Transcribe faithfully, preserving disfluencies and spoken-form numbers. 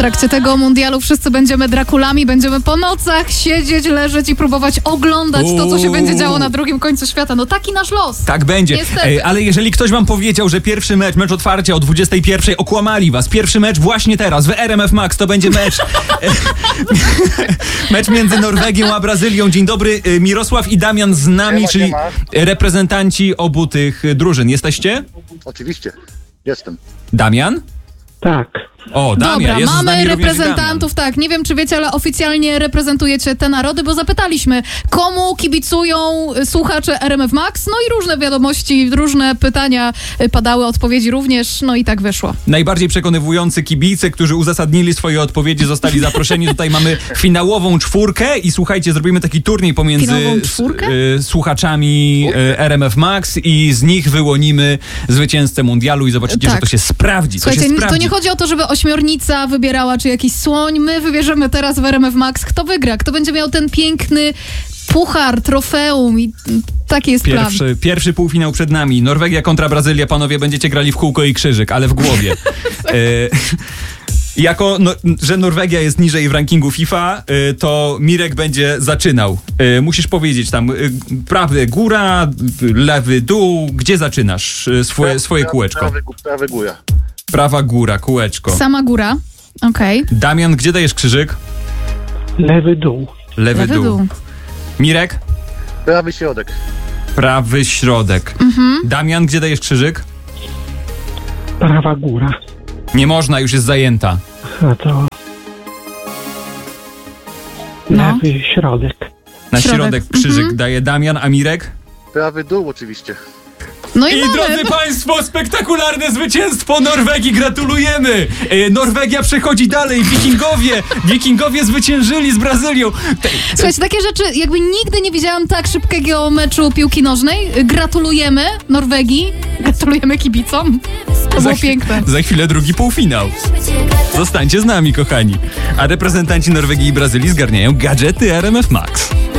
trakcie tego mundialu wszyscy będziemy Drakulami, będziemy po nocach siedzieć, leżeć i próbować oglądać Uuu. to, co się będzie działo na drugim końcu świata. No taki nasz los. Tak będzie. Ej, ale jeżeli ktoś wam powiedział, że pierwszy mecz, mecz otwarcia o dwudziestej pierwszej, okłamali was. Pierwszy mecz właśnie teraz w R M F Max to będzie mecz mecz między Norwegią a Brazylią. Dzień dobry, Mirosław i Damian z nami, siema, czyli siema. reprezentanci obu tych drużyn. Jesteście? Oczywiście, jestem. Damian? Tak. O, Damian, Dobra, jest mamy reprezentantów, tak, nie wiem czy wiecie, ale oficjalnie reprezentujecie te narody, bo zapytaliśmy, komu kibicują słuchacze R M F Max, no i różne wiadomości, różne pytania padały, odpowiedzi również, no i tak wyszło. Najbardziej przekonywujący kibice, którzy uzasadnili swoje odpowiedzi, zostali zaproszeni. Tutaj mamy finałową czwórkę i słuchajcie, zrobimy taki turniej pomiędzy s, y, słuchaczami y, R M F Max i z nich wyłonimy zwycięzcę mundialu i zobaczycie, tak. że to się sprawdzi. To, Słuchajcie, się sprawdzi. to nie chodzi o to, żeby ośmiornica wybierała, czy jakiś słoń. My wybierzemy teraz w R M F Max, kto wygra, kto będzie miał ten piękny puchar, trofeum i takie jest plan. Pierwszy, pierwszy półfinał przed nami. Norwegia kontra Brazylia. Panowie, będziecie grali w kółko i krzyżyk, ale w głowie. e, jako, no, że Norwegia jest niżej w rankingu FIFA, y, to Mirek będzie zaczynał. Y, musisz powiedzieć tam y, prawy góra, lewy dół. Gdzie zaczynasz y, swoje, swoje kółeczko? Prawy, prawy góra. Prawa góra, kółeczko. Sama góra, okej. Okay. Damian, gdzie dajesz krzyżyk? Lewy dół. Lewy, Lewy dół. dół. Mirek? Prawy środek. Prawy środek. Mhm. Damian, gdzie dajesz krzyżyk? Prawa góra. Nie można, już jest zajęta. A to... No. Lewy środek. Na środek, środek krzyżyk mhm. daje Damian, a Mirek? Prawy dół oczywiście. No i, I drodzy państwo, spektakularne zwycięstwo Norwegii, gratulujemy! E, Norwegia przechodzi dalej, wikingowie, wikingowie zwyciężyli z Brazylią. Te, Słuchajcie, takie rzeczy, jakby nigdy nie widziałam tak szybkiego meczu piłki nożnej. Gratulujemy Norwegii, gratulujemy kibicom. To było za, piękne. Za chwilę drugi półfinał. Zostańcie z nami, kochani. A reprezentanci Norwegii i Brazylii zgarniają gadżety R M F Max.